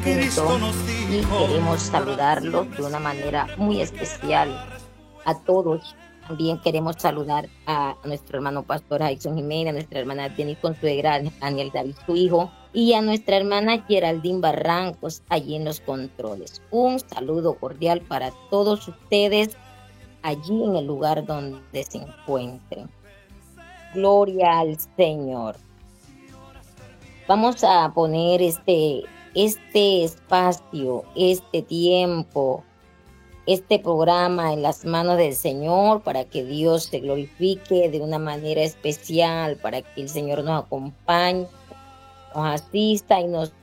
junto y queremos saludarlos de una manera muy especial a todos. También queremos saludar a nuestro hermano pastor Jason Jiménez, a nuestra hermana Denis Consuegra, a Daniel David, su hijo, y a nuestra hermana Geraldine Barrancos, allí en los controles. Un saludo cordial para todos ustedes allí en el lugar donde se encuentren. Gloria al Señor. Vamos a poner este espacio, este tiempo, este programa en las manos del Señor para que Dios se glorifique de una manera especial, para que el Señor nos acompañe, nos asista y nos